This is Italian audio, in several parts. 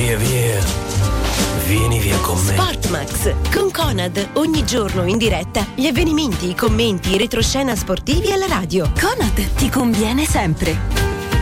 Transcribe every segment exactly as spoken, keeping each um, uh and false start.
Via via, vieni via con me. Sportmax con Conad, ogni giorno in diretta gli avvenimenti, i commenti, i retroscena sportivi alla radio. Conad ti conviene sempre.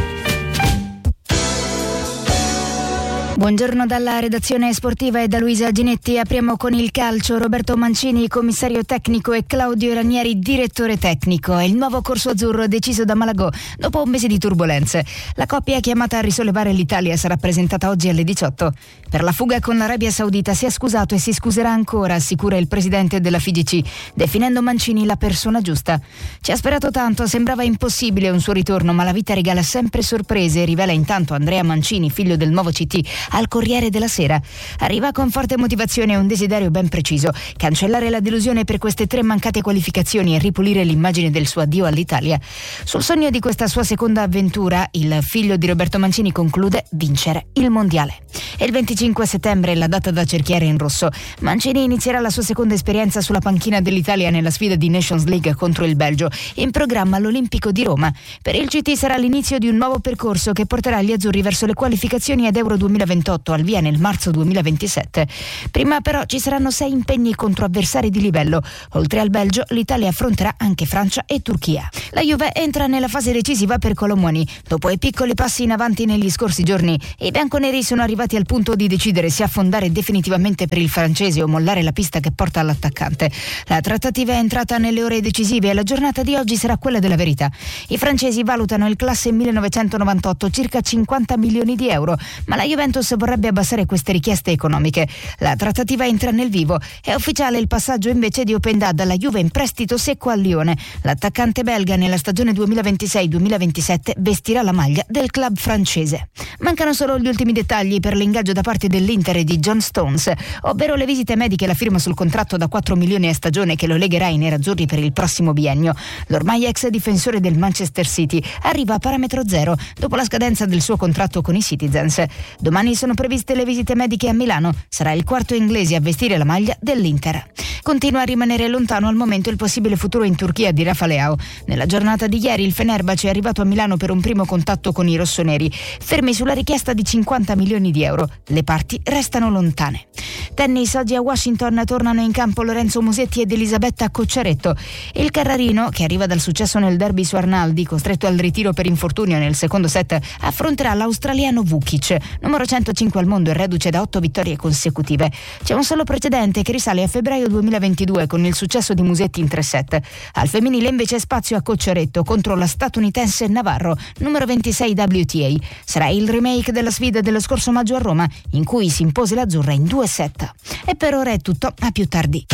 Buongiorno dalla redazione sportiva e da Luisa Ginetti. Apriamo con il calcio. Roberto Mancini, commissario tecnico, e Claudio Ranieri, direttore tecnico. È il nuovo corso azzurro deciso da Malagò dopo un mese di turbolenze. La coppia chiamata a risollevare l'Italia sarà presentata oggi alle diciotto. Per la fuga con l'Arabia Saudita si è scusato e si scuserà ancora, assicura il presidente della F I G C, definendo Mancini la persona giusta. Ci ha sperato tanto, sembrava impossibile un suo ritorno, ma la vita regala sempre sorprese, rivela intanto Andrea Mancini, figlio del nuovo C T, al Corriere della Sera. Arriva con forte motivazione e un desiderio ben preciso: cancellare la delusione per queste tre mancate qualificazioni e ripulire l'immagine del suo addio all'Italia. Sul sogno di questa sua seconda avventura, il figlio di Roberto Mancini conclude: vincere il mondiale. È il venticinque settembre, la data da cerchiare in rosso. Mancini inizierà la sua seconda esperienza sulla panchina dell'Italia nella sfida di Nations League contro il Belgio, in programma all'Olimpico di Roma. Per il C T sarà l'inizio di un nuovo percorso che porterà gli azzurri verso le qualificazioni ad Euro duemilaventotto, al via nel marzo duemilaventisette. Prima però ci saranno sei impegni contro avversari di livello. Oltre al Belgio, l'Italia affronterà anche Francia e Turchia. La Juve entra nella fase decisiva per Colomoni. Dopo i piccoli passi in avanti negli scorsi giorni, i bianconeri sono arrivati al punto di decidere se affondare definitivamente per il francese o mollare la pista che porta all'attaccante. La trattativa è entrata nelle ore decisive e la giornata di oggi sarà quella della verità. I francesi valutano il classe millenovecentonovantotto circa cinquanta milioni di euro, ma la Juventus vorrebbe abbassare queste richieste economiche. La trattativa entra nel vivo. È ufficiale il passaggio invece di Openda dalla Juve in prestito secco al Lione. L'attaccante belga nella stagione duemilaventisei duemilaventisette vestirà la maglia del club francese. Mancano solo gli ultimi dettagli per l'ingaggio da parte dell'Inter di John Stones, ovvero le visite mediche e la firma sul contratto da quattro milioni a stagione che lo legherà ai nerazzurri per il prossimo biennio. L'ormai ex difensore del Manchester City arriva a parametro zero dopo la scadenza del suo contratto con i Citizens. Domani sono previste le visite mediche a Milano. Sarà il quarto inglese a vestire la maglia dell'Inter. Continua a rimanere lontano al momento il possibile futuro in Turchia di Rafa Leao. Nella giornata di ieri il Fenerbahce è arrivato a Milano per un primo contatto con i rossoneri, fermi sulla richiesta di cinquanta milioni di euro. Le parti restano lontane. Tennis, oggi a Washington tornano in campo Lorenzo Musetti ed Elisabetta Cocciaretto. Il Carrarino, che arriva dal successo nel derby su Arnaldi, costretto al ritiro per infortunio nel secondo set, affronterà l'australiano Vukic, numero centocinque al mondo e reduce da otto vittorie consecutive. C'è un solo precedente che risale a febbraio duemilaventidue con il successo di Musetti in tre set. Al femminile invece spazio a Cocciaretto contro la statunitense Navarro, numero ventisei W T A. Sarà il remake della sfida dello scorso maggio a Roma, in cui si impose l'azzurra in due set. E per ora è tutto, a più tardi.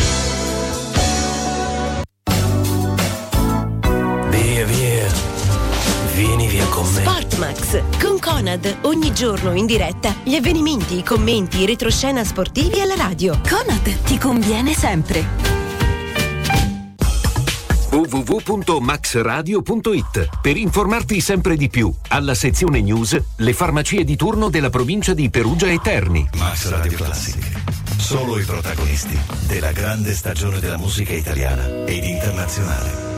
Via via, vieni via con me. Sportmax con Conad, ogni giorno in diretta gli avvenimenti, i commenti, i retroscena sportivi alla radio. Conad ti conviene sempre. w w w punto max radio punto it per informarti sempre di più. Alla sezione news, le farmacie di turno della provincia di Perugia e Terni. Max Radio Classic. Solo i protagonisti della grande stagione della musica italiana ed internazionale.